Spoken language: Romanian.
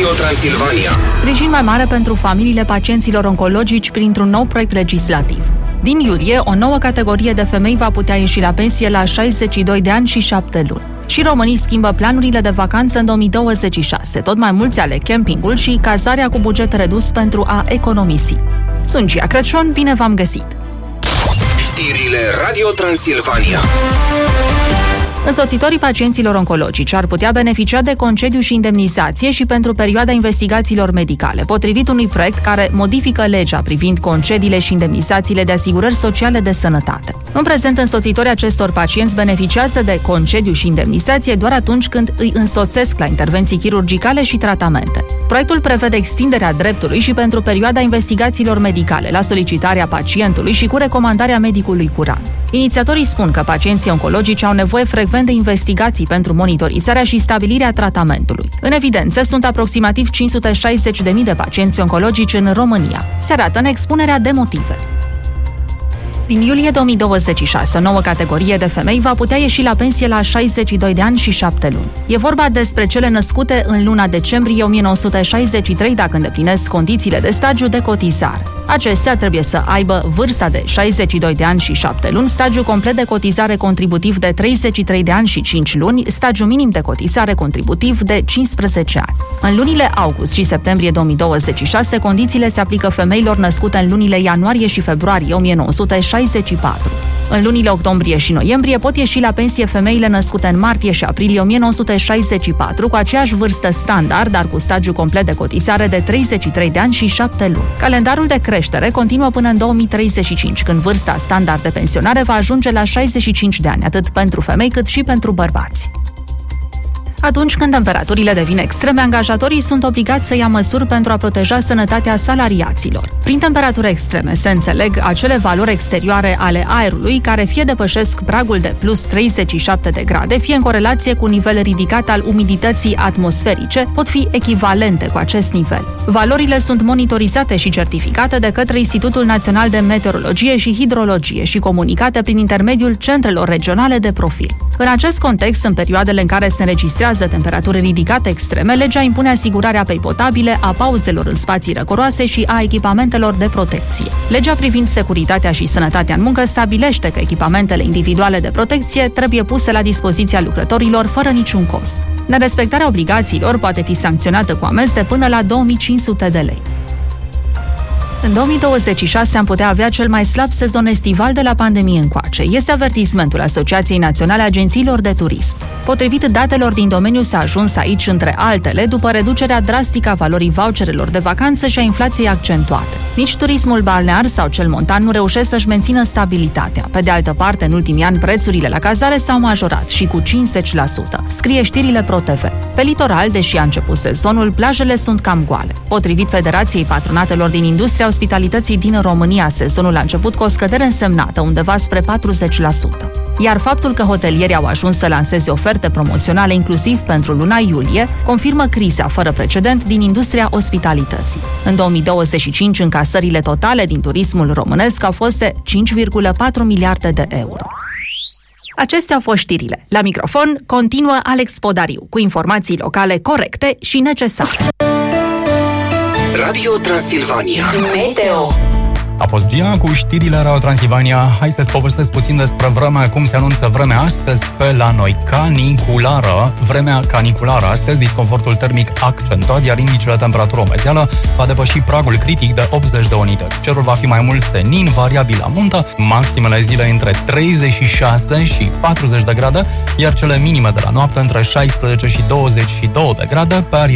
Radio Transilvania. Sprijin mai mare pentru familiile pacienților oncologici printr-un nou proiect legislativ. Din iulie, o nouă categorie de femei va putea ieși la pensie la 62 de ani și 7 luni. Și românii schimbă planurile de vacanță în 2026. Tot mai mulți aleg campingul și cazarea cu buget redus pentru a economisi. Sunt Gia Crăciun, bine v-am găsit! Știrile Radio Transilvania. Însoțitorii pacienților oncologici ar putea beneficia de concediu și indemnizație și pentru perioada investigațiilor medicale, potrivit unui proiect care modifică legea privind concediile și indemnizațiile de asigurări sociale de sănătate. În prezent, însoțitorii acestor pacienți beneficiază de concediu și indemnizație doar atunci când îi însoțesc la intervenții chirurgicale și tratamente. Proiectul prevede extinderea dreptului și pentru perioada investigațiilor medicale, la solicitarea pacientului și cu recomandarea medicului curant. Inițiatorii spun că pacienții oncologici au nevoie frecvent de investigații pentru monitorizarea și stabilirea tratamentului. În evidență sunt aproximativ 560.000 de pacienți oncologici în România. Se arată în expunerea de motive. Din iulie 2026, o nouă categorie de femei va putea ieși la pensie la 62 de ani și 7 luni. E vorba despre cele născute în luna decembrie 1963, dacă îndeplinesc condițiile de stagiu de cotizare. Acestea trebuie să aibă vârsta de 62 de ani și 7 luni, stagiu complet de cotizare contributiv de 33 de ani și 5 luni, stagiu minim de cotizare contributiv de 15 ani. În lunile august și septembrie 2026, condițiile se aplică femeilor născute în lunile ianuarie și februarie 1964. În lunile octombrie și noiembrie pot ieși la pensie femeile născute în martie și aprilie 1964 cu aceeași vârstă standard, dar cu stagiu complet de cotizare de 33 de ani și 7 luni. Calendarul de creștere continuă până în 2035, când vârsta standard de pensionare va ajunge la 65 de ani, atât pentru femei cât și pentru bărbați. Atunci când temperaturile devin extreme, angajatorii sunt obligați să ia măsuri pentru a proteja sănătatea salariaților. Prin temperaturi extreme se înțeleg acele valori exterioare ale aerului care fie depășesc pragul de plus 37 de grade, fie în corelație cu un nivel ridicat al umidității atmosferice, pot fi echivalente cu acest nivel. Valorile sunt monitorizate și certificate de către Institutul Național de Meteorologie și Hidrologie și comunicate prin intermediul centrelor regionale de profil. În acest context, în perioadele în care se înregistrează temperaturi ridicate extreme, legea impune asigurarea apei potabile, a pauzelor în spații răcoroase și a echipamentelor de protecție. Legea privind securitatea și sănătatea în muncă stabilește că echipamentele individuale de protecție trebuie puse la dispoziția lucrătorilor fără niciun cost. Nerespectarea obligațiilor poate fi sancționată cu amenzi până la 2500 de lei. În 2026 am putea avea cel mai slab sezon estival de la pandemie încoace. Este avertismentul Asociației Naționale a Agențiilor de Turism. Potrivit datelor din domeniu, s-a ajuns aici, între altele, după reducerea drastică a valorii voucherelor de vacanță și a inflației accentuate. Nici turismul balnear sau cel montan nu reușesc să-și mențină stabilitatea. Pe de altă parte, în ultimii ani, prețurile la cazare s-au majorat și cu 50%, scrie știrile ProTV. Pe litoral, deși a început sezonul, plajele sunt cam goale. Potrivit Federației Patronatelor din Industria Ospitalității din România, sezonul a început cu o scădere însemnată, undeva spre 40%. Iar faptul că hotelierii au ajuns să lanseze oferte promoționale inclusiv pentru luna iulie, confirmă criza fără precedent din industria ospitalității. În 2025, încasările totale din turismul românesc au fost de 5,4 miliarde de euro. Acestea au fost știrile. La microfon continuă Alex Podariu, cu informații locale corecte și necesare. Radio Transilvania. Meteo. A fost Gia cu știrile Radio Transilvania. Hai să-ți povestesc puțin despre vremea, cum se anunță vremea astăzi pe la noi. Caniculară, vremea caniculară astăzi, disconfortul termic accentuat, iar indicele temperatură-medială va depăși pragul critic de 80 de unități. Cerul va fi mai mult senin, variabil la muntă, maximele zile între 36 și 40 de grade, iar cele minime de la noapte între 16 și 22 de grade, pe